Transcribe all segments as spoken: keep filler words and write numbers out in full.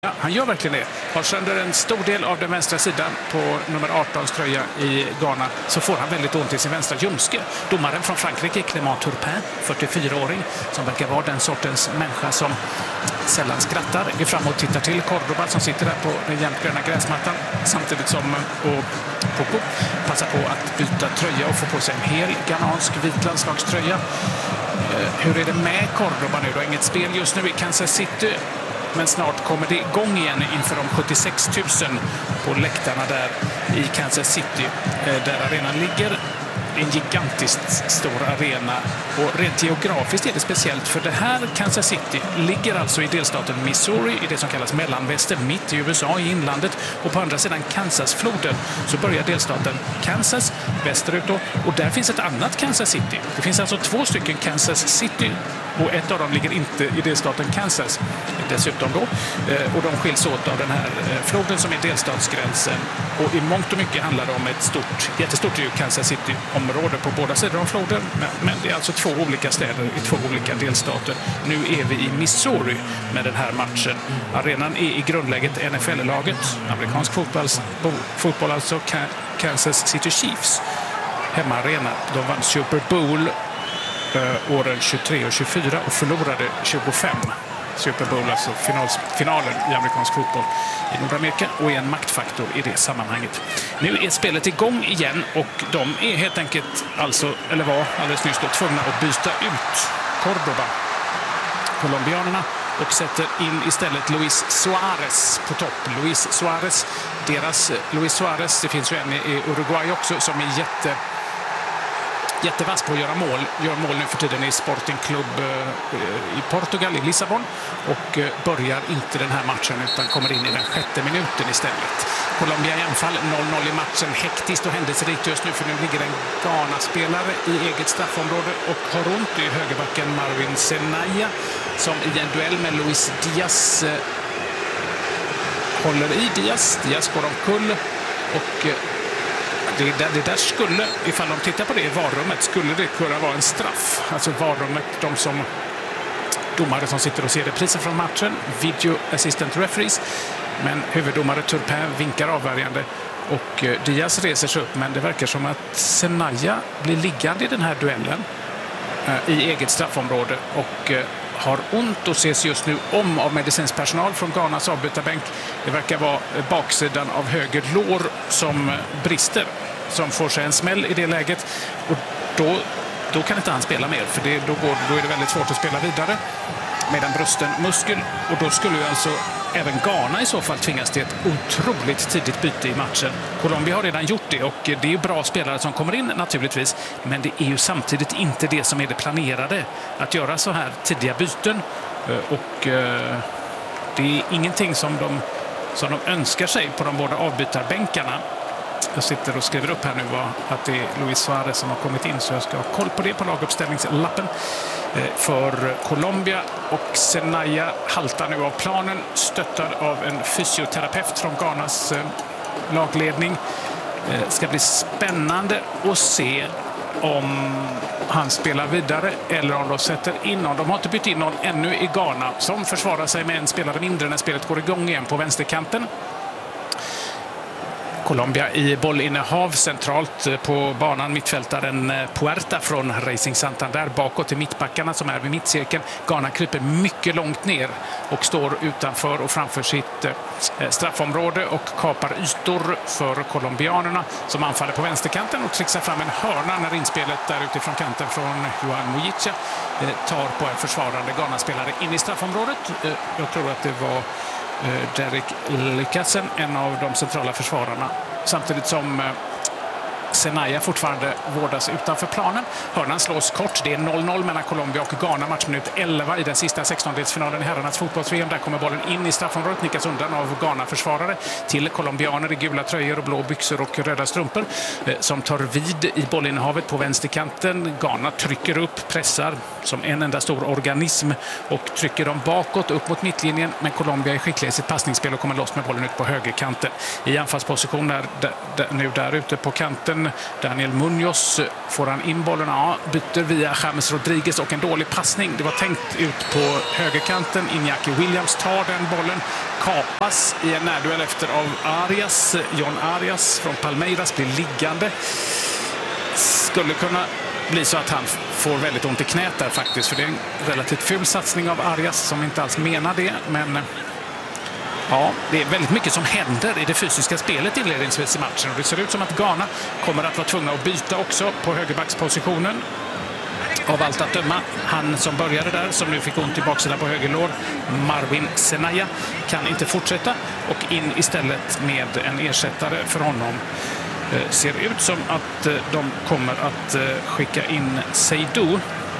Ja, han gör verkligen det. Har sönder en stor del av den vänstra sidan på nummer artons tröja i Ghana, så får han väldigt ont i sin vänstra ljumske. Domaren från Frankrike, Clément Turpin, fyrtiofyraåring, som verkar vara den sortens människa som sällan skrattar, är fram och tittar till Cordoba som sitter där på den jämntgröna gräsmattan, samtidigt som och Poco passar på att byta tröja och få på sig en hel ghanansk vit landslagströja. Hur är det med Cordoba nu då? Inget spel just nu i Kansas City. Men snart kommer det igång igen inför de sjuttiosex tusen på läktarna där i Kansas City, där arenan ligger. En gigantiskt stor arena, och rent geografiskt är det speciellt, för det här Kansas City ligger alltså i delstaten Missouri, i det som kallas mellanväster, mitt i U S A, i inlandet, och på andra sidan Kansasfloden så börjar delstaten Kansas västerut då, och där finns ett annat Kansas City. Det finns alltså två stycken Kansas City, och ett av dem ligger inte i delstaten Kansas dessutom då, och de skiljs åt av den här floden som är delstatsgränsen, och i mångt och mycket handlar det om ett stort, jättestort Kansas City-område på båda sidor om floden, men det är alltså två olika städer i två olika delstater. Nu är vi i Missouri med den här matchen. Arenan är i grundläget N F L-laget, amerikansk fotboll, fotboll alltså Kansas City Chiefs hemmaarena. De vann Super Bowl eh, åren tjugotre och tjugofyra och förlorade tjugofem. Super Bowl, alltså final, finalen i amerikansk fotboll i Nordamerika, och är en maktfaktor i det sammanhanget. Nu är spelet igång igen, och de är helt enkelt, alltså, eller var alldeles nyss då, tvungna att byta ut Cordoba, colombianerna, och sätter in istället Luis Suarez på topp. Luis Suarez, deras Luis Suarez, det finns ju en i Uruguay också som är jätte Jättevass på att göra mål. Gör mål nu för tiden i Sporting Club i Portugal, i Lissabon. Och börjar inte den här matchen utan kommer in i den sjätte minuten istället. Colombia i anfall, noll noll i matchen. Hektiskt och händelserikt just nu, för nu ligger en Ghana-spelare i eget straffområde och har ont i högerbacken Marvin Senaya, som i en duell med Luis Diaz eh, håller i Diaz. Diaz går omkull, och eh, Det där, det där skulle, ifall de tittar på det i varummet, skulle det kunna vara en straff. Alltså varummet, de som domare som sitter och ser reprisen från matchen, video assistant referees. Men huvuddomare Turpin vinkar avvärjande, och Diaz reser sig upp, men det verkar som att Senaya blir liggande i den här duellen eh, i eget straffområde och eh, har ont och ses just nu om av medicinsk personal från Ghanas avbytarbänk. Det verkar vara baksidan av höger lår som brister, som får sig en smäll i det läget, och då, då kan inte han spela mer, för det, då, går, då är det väldigt svårt att spela vidare med en brusten muskel, och då skulle ju alltså även Ghana i så fall tvingas till ett otroligt tidigt byte i matchen. Colombia har redan gjort det, och det är ju bra spelare som kommer in naturligtvis, men det är ju samtidigt inte det som är det planerade, att göra så här tidiga byten, och det är ingenting som de, som de önskar sig på de båda avbytarbänkarna. Jag sitter och skriver upp här nu vad, att det är Luis Suarez som har kommit in, så jag ska ha koll på det på laguppställningslappen för Colombia. Och Senaya haltar nu av planen, stöttad av en fysioterapeut från Ghanas lagledning. Det ska bli spännande att se om han spelar vidare eller om de sätter in någon. De har inte bytt in någon ännu i Ghana, som försvarar sig med en spelare mindre när spelet går igång igen på vänsterkanten. Colombia i bollinnehav centralt på banan, mittfältaren Puerta från Racing Santander bakåt i mittbackarna som är vid mittcirkeln. Ghana kryper mycket långt ner och står utanför och framför sitt straffområde och kapar ytor för colombianerna, som anfaller på vänsterkanten och trixar fram en hörna när inspelet där utifrån kanten från Johan Mujica tar på en försvarande Ghana-spelare in i straffområdet. Jag tror att det var Derek Lykasen, en av de centrala försvararna, samtidigt som Senaya fortfarande vårdas utanför planen. Hörnan slås kort. Det är noll noll mellan Colombia och Ghana. Matchminut elva i den sista sextondelsfinalen i herrarnas fotbolls-V M. Där kommer bollen in i straffområdet, nickas undan av Ghana-försvarare till colombianer i gula tröjor och blå byxor och röda strumpor som tar vid i bollinnehavet på vänsterkanten. Ghana trycker upp, pressar som en enda stor organism och trycker dem bakåt upp mot mittlinjen, men Colombia är skickliga i sitt passningsspel och kommer loss med bollen ut på högerkanten. I anfallsposition där, där, nu där ute på kanten bollen. Daniel Munoz, får han in bollen? Ja, byter via James Rodriguez och en dålig passning. Det var tänkt ut på högerkanten. Iñaki Williams tar den bollen. Kapas i en närduell efter av Arias. Jon Arias från Palmeiras blir liggande. Skulle kunna bli så att han får väldigt ont i knät där faktiskt. För det är en relativt ful satsning av Arias som inte alls menar det. Men ja, det är väldigt mycket som händer i det fysiska spelet inledningsvis i matchen. Och det ser ut som att Ghana kommer att vara tvungna att byta också på högerbackspositionen. Av allt att döma, han som började där, som nu fick ont i baksidan på högerlår, Marvin Senaya, kan inte fortsätta. Och in istället med en ersättare för honom. Ser ut som att de kommer att skicka in Seydou.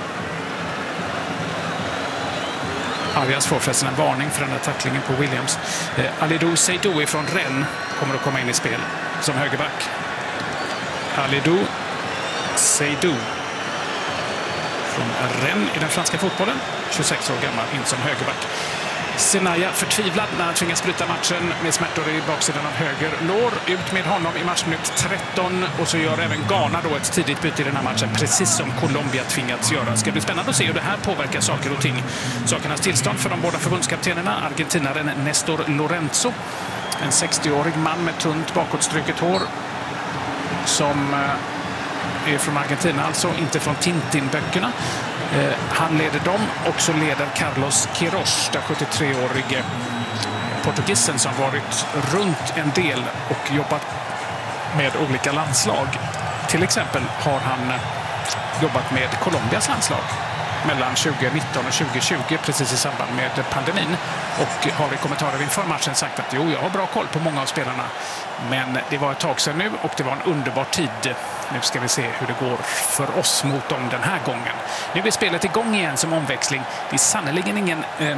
Arias får förresten en varning för den här tacklingen på Williams. Alidou Seydou från Rennes kommer att komma in i spel som högerback. Alidou Seydou från Rennes i den franska fotbollen. tjugosex år gammal, in som högerback. Senaya förtvivlad när han tvingas bryta matchen med smärtor i baksidan av höger lår. Ut med honom i matchminut tretton och så gör även Ghana då ett tidigt byte i den här matchen, precis som Colombia tvingats göra. Det ska bli spännande att se hur det här påverkar saker och ting. Sakernas tillstånd för de båda förbundskaptenerna, argentinaren Nestor Lorenzo, en sextioårig man med tunt bakåtstruket hår som är från Argentina, alltså inte från Tintin-böckerna. Eh, han leder dem och så leder Carlos Queiroz, den sjuttiotre-årige portugisen som varit runt en del och jobbat med olika landslag. Till exempel har han jobbat med Colombias landslag mellan tjugonitton och tjugohundratjugo, precis i samband med pandemin, och har i kommentarer inför matchen sagt att jo, jag har bra koll på många av spelarna, men det var ett tag sedan nu och det var en underbar tid. Nu ska vi se hur det går för oss mot dem den här gången. Nu är spelet igång igen som omväxling. Det är sannoliken ingen eh,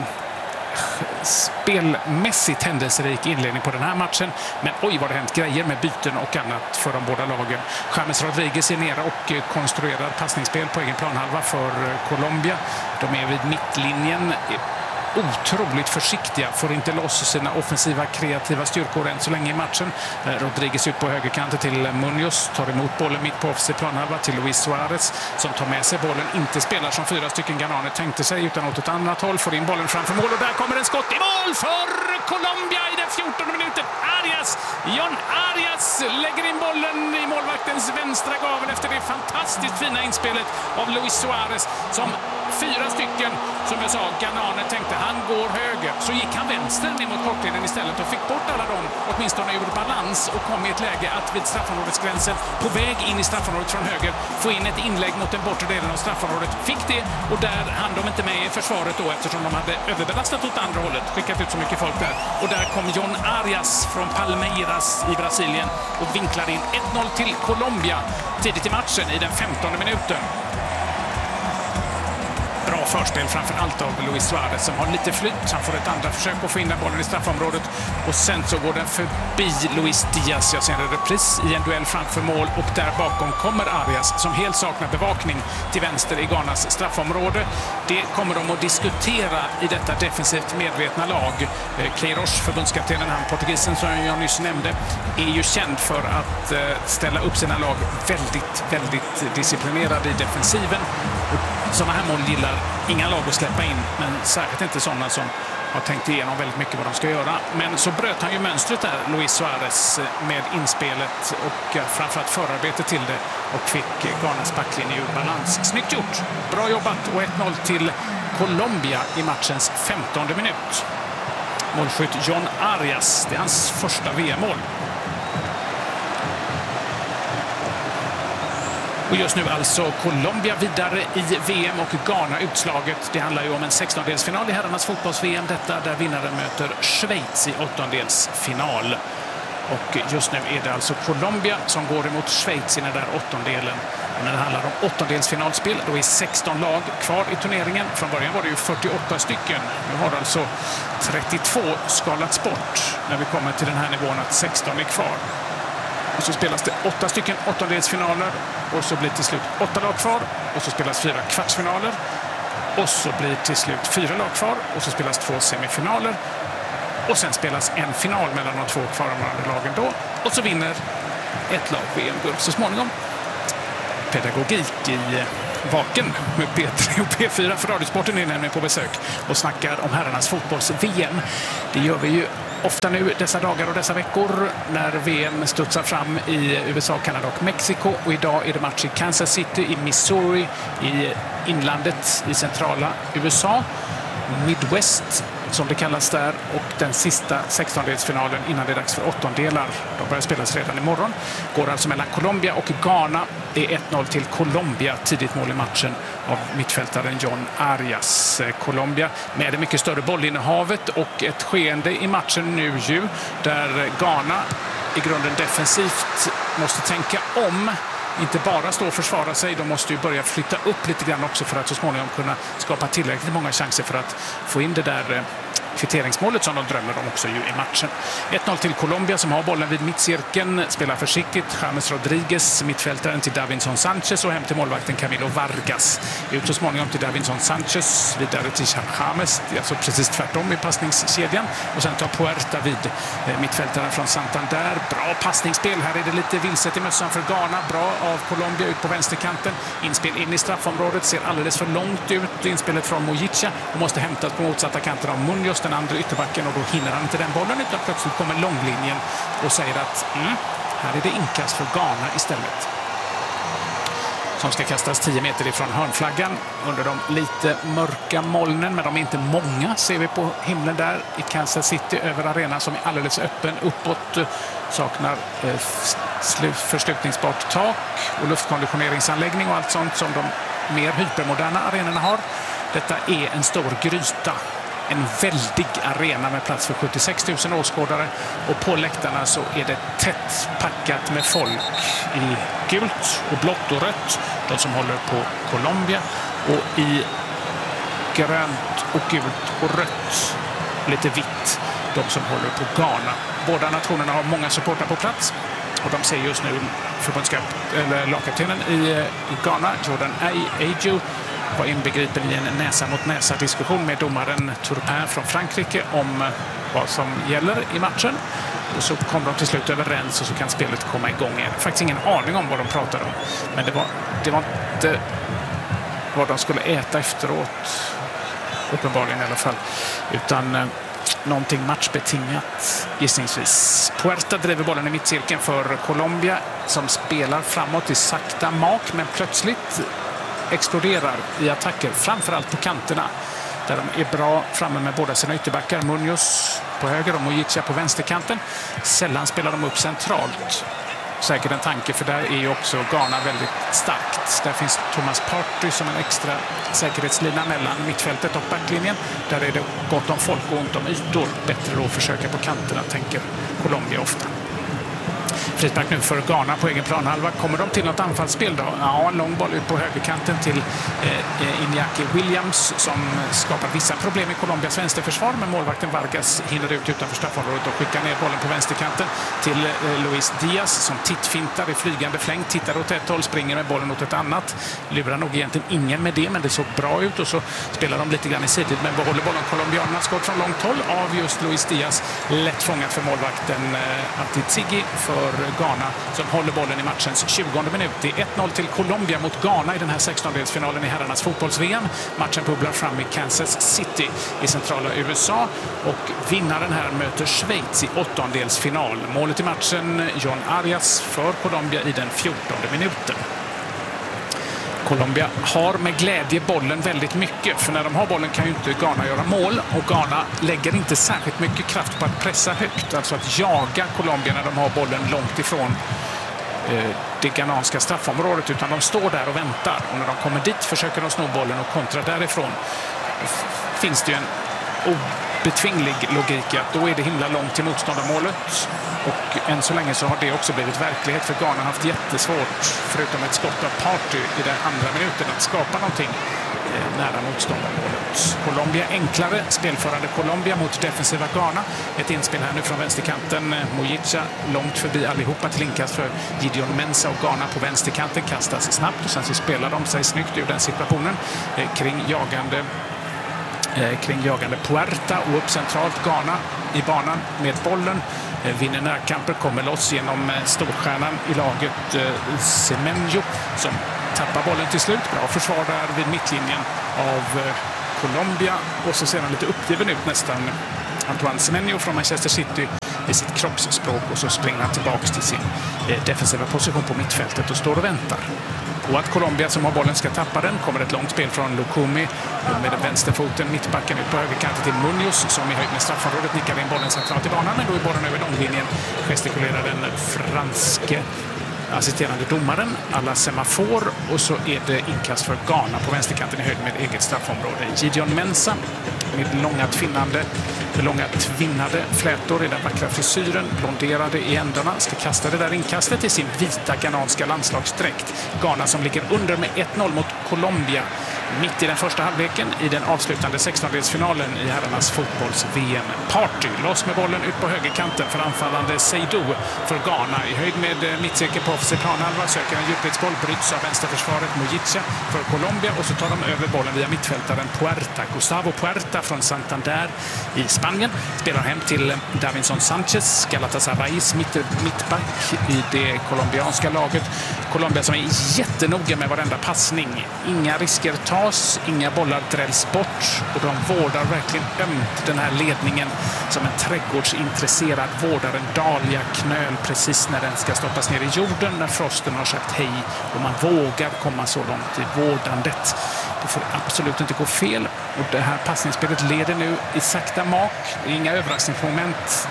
spelmässigt händelserik inledning på den här matchen, men oj vad det hänt grejer med byten och annat för de båda lagen. James Rodriguez är nere och konstruerar passningsspel på egen planhalva för Colombia. De är vid mittlinjen, otroligt försiktiga, får inte loss sina offensiva kreativa styrkor än så länge i matchen. Rodriguez ut på högerkanten till Munoz, tar emot bollen mitt på offensiv planhalva till Luis Suarez som tar med sig bollen, inte spelar som fyra stycken ghananer tänkte sig utan åt ett annat håll, får in bollen framför mål och där kommer en skott i mål för Colombia i den fjortonde minuten. Arias, Jon Arias lägger in bollen i målvaktens vänstra gavel efter det fantastiskt fina inspelet av Luis Suarez som fyra stycken, som jag sa, ghananer tänkte han går höger. Så gick han vänster ner mot kortlinjen istället och fick bort alla dem, åtminstone ur balans, och kom i ett läge att vid straffområdesgränsen på väg in i straffområdet från höger få in ett inlägg mot den bortre delen av straffområdet. Fick det och där hann de inte med i försvaret då eftersom de hade överbelastat åt andra hållet, skickat ut så mycket folk där. Och där kom Jon Arias från Palmeiras i Brasilien och vinklade in ett noll till Colombia tidigt i matchen i den femtonde minuten. Bra förspel framför allt av Luis Suarez som har lite flytt. Han får ett andra försök att få in den bollen i straffområdet och sen så går den förbi Luis Diaz. Jag ser en repris i en duell framför mål och där bakom kommer Arias som helt saknar bevakning till vänster i Ghanas straffområde. Det kommer de att diskutera i detta defensivt medvetna lag. Queiroz, förbundskaptenen, han portugisen som jag nyss nämnde, är ju känd för att ställa upp sina lag väldigt, väldigt disciplinerade i defensiven. Sådana här mål gillar inga lag att släppa in, men särskilt inte sådana som har tänkt igenom väldigt mycket vad de ska göra. Men så bröt han ju mönstret där, Luis Suarez, med inspelet och framförallt förarbetet till det och fick Ghanas backlinje ur balans. Snyggt gjort, bra jobbat och ett noll till Colombia i matchens femtonde minut. Målskytt Jon Arias, det är hans första V M-mål. Och just nu alltså Colombia vidare i V M och Ghana utslaget. Det handlar ju om en sextondelsfinal i herrarnas fotbolls-V M. Detta där vinnaren möter Schweiz i åttondelsfinal. Och just nu är det alltså Colombia som går emot Schweiz i den där åttondelen. Och när det handlar om åttondelsfinalspel, då är sexton lag kvar i turneringen. Från början var det ju fyrtioåtta stycken. Nu har alltså trettiotvå skalats bort när vi kommer till den här nivån att sexton är kvar. Och så spelas det åtta stycken åttondelsfinaler och så blir till slut åtta lag kvar och så spelas fyra kvartsfinaler och så blir till slut fyra lag kvar och så spelas två semifinaler och sen spelas en final mellan de två kvarvarande lagen då och så vinner ett lag V M-guld så småningom. Pedagogik i Vaken med P tre och P fyra för Radiosporten är nämligen på besök och snackar om herrarnas fotbolls-V M. Det gör vi ju ofta nu dessa dagar och dessa veckor när V M studsar fram i U S A, Kanada och Mexiko. Och idag är det match i Kansas City i Missouri i inlandet i centrala U S A. Midwest som det kallas där, och den sista sextondelsfinalen innan det är dags för åttondelar. De börjar spelas redan imorgon. Går alltså mellan Colombia och Ghana. Det är ett noll till Colombia. Tidigt mål i matchen av mittfältaren John Arias. Colombia med det mycket större bollinnehavet och ett skeende i matchen nu ju där Ghana i grunden defensivt måste tänka om. Inte bara stå och försvara sig, de måste ju börja flytta upp lite grann också för att så småningom kunna skapa tillräckligt många chanser för att få in det där kvitteringsmålet som de drömmer om också ju i matchen. ett noll till Colombia som har bollen vid mittcirkeln, spelar försiktigt. James Rodriguez, mittfältaren, till Davinson Sanchez och hem till målvakten Camilo Vargas. Ut så småningom till Davinson Sanchez, vidare till James, alltså precis tvärtom i passningskedjan. Och sen tar Puerta vid mittfältaren från Santander. Bra passningsspel, här är det lite vilset i mössan för Ghana. Bra av Colombia ut på vänsterkanten. Inspel in i straffområdet, ser alldeles för långt ut. Inspelet från Mojica och måste hämtas på motsatta kanten av Munoz, den andra ytterbacken, och då hinner han inte den bollen utan plötsligt kommer långlinjen och säger att mm, här är det inkast för Ghana istället. Som ska kastas tio meter ifrån hörnflaggan under de lite mörka molnen, men de är inte många ser vi på himlen där i Kansas City över arenan som är alldeles öppen uppåt, saknar eh, förslutningsbart tak och luftkonditioneringsanläggning och allt sånt som de mer hypermoderna arenorna har. Detta är en stor gryta. En väldig arena med plats för sjuttiosex tusen åskådare, och på läktarna så är det tätt packat med folk i gult och blått och rött, de som håller på Colombia, och i grönt och gult och rött, lite vitt, de som håller på Ghana. Båda nationerna har många supportrar på plats, och de ser just nu förbundskap eller lagkaptenen i Ghana, Jordan Ayew, var inbegripen i en näsa mot näsa diskussion med domaren Turpin från Frankrike om vad som gäller i matchen. Och så kom de till slut överens och så kan spelet komma igång igen. Faktiskt ingen aning om vad de pratade om. Men det var, det var inte vad de skulle äta efteråt, uppenbarligen i alla fall. Utan eh, någonting matchbetingat gissningsvis. Puerta driver bollen i mittcirkeln för Colombia som spelar framåt i sakta mak, men plötsligt exploderar i attacker, framförallt på kanterna där de är bra framme med båda sina ytterbackar. Munoz på höger och Mojica på vänsterkanten. Sällan spelar de upp centralt. Säkert en tanke, för där är ju också Ghana väldigt starkt. Där finns Thomas Partey som en extra säkerhetslina mellan mittfältet och backlinjen. Där är det gott om folk och ont om ytor. Bättre då att försöka på kanterna, tänker Colombia ofta. Frispark nu för Ghana på egen planhalva. Kommer de till något anfallsspel då? Ja, en lång boll ut på högerkanten till eh, Iñaki Williams som skapar vissa problem i Colombias vänsterförsvar, men målvakten Vargas hinner ut utanför straffområdet och skickar ner bollen på vänsterkanten till eh, Luis Diaz som tittfintar i flygande fläng, tittar åt ett håll, springer med bollen åt ett annat. Lurar nog egentligen ingen med det, men det såg bra ut, och så spelar de lite grann i sidled, men behåller bollen colombianerna. Skott från långt håll av just Luis Diaz. Lätt fångat för målvakten eh, Atizigi för Ghana som håller bollen i matchens tjugonde minut. Det är ett noll till Colombia mot Ghana i den här sextondelsfinalen i herrarnas fotbolls-V M. Matchen bubblar fram i Kansas City i centrala U S A, och vinnaren här möter Schweiz i åttondelsfinal. Målet i matchen, John Arias för Colombia i den fjortonde minuten. Colombia har med glädje bollen väldigt mycket, för när de har bollen kan ju inte Ghana göra mål, och Ghana lägger inte särskilt mycket kraft på att pressa högt, alltså att jaga Colombia när de har bollen långt ifrån eh, det ghananska straffområdet, utan de står där och väntar, och när de kommer dit försöker de sno bollen och kontra därifrån. Finns det ju en obetvinglig logik att då är det himla långt till motståndarmålet, och än så länge så har det också blivit verklighet, för Ghana har haft jättesvårt, förutom ett skott av Partey i den andra minuten, att skapa någonting eh, nära motståndarmålet. Colombia enklare, spelförande Colombia mot defensiva Ghana. Ett inspel här nu från vänsterkanten. Mojica långt förbi allihopa till inkast för Gideon Mensah, och Ghana på vänsterkanten kastas snabbt, och sen så spelar de sig snyggt ur den situationen eh, kring jagande eh, kring jagande Puerta och upp centralt Ghana i banan med bollen. Eh, vinner närkamper, kommer loss genom eh, storstjärnan i laget eh, Semenyo som tappar bollen till slut. Bra försvar där vid mittlinjen av eh, Colombia och så ser han lite uppgiven ut nästan Antoine Semenyo från Manchester City i sitt kroppsspråk och så springer han tillbaka till sin eh, defensiva position på mittfältet och står och väntar på att Colombia som har bollen ska tappa den. Kommer ett långt spel från Lukumi med den vänsterfoten, mittbacken ut på högerkanten till Munoz som i höjd med straffområdet nickar in bollen centralt i banan, men då är bollen över långlinjen, gestikulerar den franske assisterande domaren, alla semafor, och så är det inkast för Ghana på vänsterkanten i höjd med eget straffområde. Gideon Mensah med långa tvinnande, långa tvinnade flätor i den vackra frisyren, blonderade i ändarna, ska kasta det där inkastet i sin vita ghananska landslagsdräkt. Ghana som ligger under med ett noll mot Colombia mitt i den första halvleken i den avslutande sextondelsfinalen i herrarnas fotbolls-V M-party. Loss med bollen ut på högerkanten för anfallande Seydou för Ghana. I höjd med mittcirkel på offensiv planhalva söker en djupledsboll, bryts av vänsterförsvaret Mojica för Colombia och så tar de över bollen via mittfältaren Puerta. Gustavo Puerta från Santander i Spanien spelar hem till Davinson Sanchez, Galatasarays mitt, mittback i det colombianska laget. Colombia som är jättenoga med varenda passning. Inga risker tas, inga bollar drälls bort och de vårdar verkligen ömt den här ledningen som en trädgårdsintresserad vårdar en dahlia-knöl precis när den ska stoppas ner i jorden när frosten har sagt hej och man vågar komma så långt i vårdandet. Det får absolut inte gå fel och det här passningsspelet leder nu i sakta mak. Inga överraskningsmoment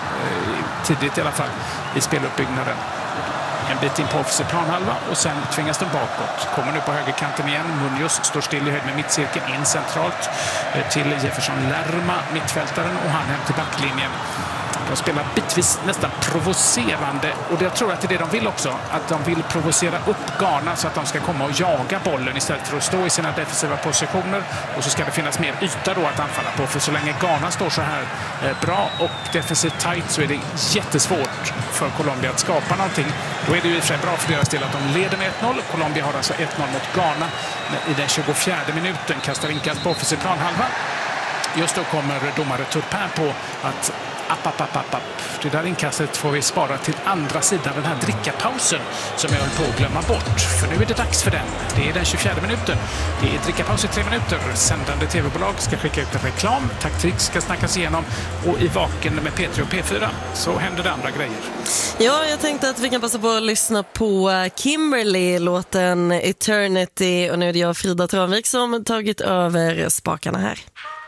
eh, tidigt i alla fall i speluppbyggnaden. En bit in på offensiv planhalva och sen tvingas de bakåt. Kommer nu på högerkanten igen. Munoz står still i höjd med mittcirkeln in centralt till Jefferson Lerma, mittfältaren, och han hem till backlinjen. De spelar bitvis nästan provocerande och jag tror att det är det de vill också. Att de vill provocera upp Ghana så att de ska komma och jaga bollen istället för att stå i sina defensiva positioner. Och så ska det finnas mer yta då att anfalla på. För så länge Ghana står så här eh, bra och defensivt tight så är det jättesvårt för Colombia att skapa någonting. Då är det ju i och för sig bra för deras del att de leder med ett noll. Colombia har alltså ett noll mot Ghana i den tjugofjärde minuten. Kastar inkast på offensiv planhalva. Just då kommer domare Turpin på att App, app, app, app, app. Det där inkastet får vi spara till andra sidan den här drickapausen som jag höll på att glömma bort. För nu är det dags för den. Det är den tjugofjärde minuten. Det är drickapaus i tre minuter. Sändande tv-bolag ska skicka ut en reklam. Taktik ska snackas igenom. Och i Vaken med P tre och P fyra så händer det andra grejer. Ja, jag tänkte att vi kan passa på att lyssna på Kimberly, låten Eternity. Och nu är det jag, Frida Tranvik, som tagit över spakarna här.